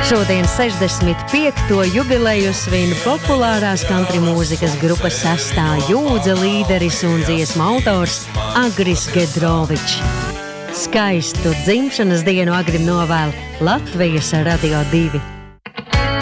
Šodien 65. jubileju svin populārās kantri mūzikas grupas Sastā Jūdza līderis un dziesmu autors Agris Gedrovičs. Skaistu dzimšanas dienu Agrim novēl Latvijas Radio 2.